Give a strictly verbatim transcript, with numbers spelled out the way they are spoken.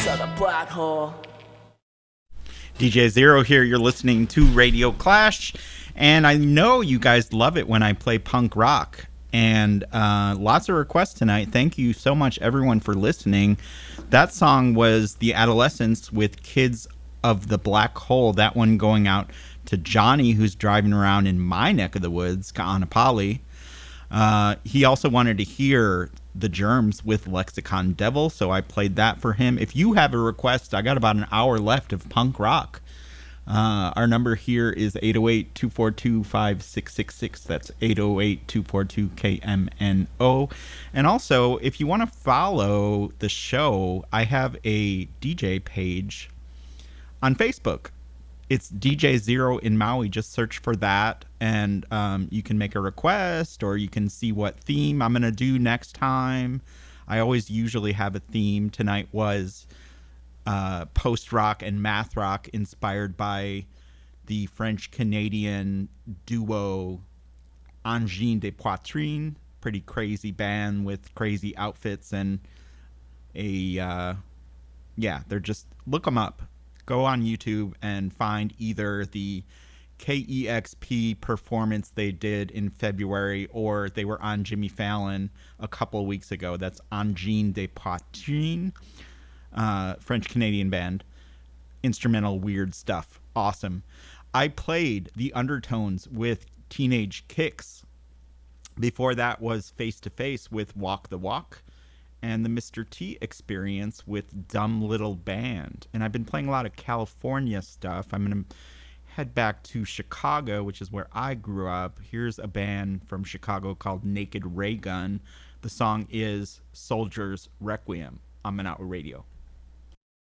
to the black hole. D J Zero here. You're listening to Radio Clash, and I know you guys love it when I play punk rock. And uh, lots of requests tonight. Thank you so much, everyone, for listening. That song was The Adolescents with Kids of the Black Hole. That one going out to Johnny, who's driving around in my neck of the woods, Ka'anapali. Uh, he also wanted to hear The Germs with Lexicon Devil, so I played that for him. If you have a request, I got about an hour left of punk rock. Uh, our number here is eight oh eight, two four two, five six six six. That's eight oh eight, two four two, K M N O. And also, if you want to follow the show, I have a D J page on Facebook. It's D J Zero in Maui. Just search for that, and um, you can make a request, or you can see what theme I'm going to do next time. I always usually have a theme. Tonight was uh, post-rock and math rock inspired by the French-Canadian duo Angine de Poitrine. Pretty crazy band with crazy outfits and a, uh, yeah, they're just, look them up. Go on YouTube and find either the K E X P performance they did in February, or they were on Jimmy Fallon a couple of weeks ago. That's Angine de Poitrine, uh, French-Canadian band. Instrumental weird stuff. Awesome. I played The Undertones with Teenage Kicks. Before that was Face to Face with Walk the Walk, and the Mister T Experience with Dumb Little Band. And I've been playing a lot of California stuff. I'm going to head back to Chicago, which is where I grew up. Here's a band from Chicago called Naked Ray Gun. The song is Soldier's Requiem on Manao Radio.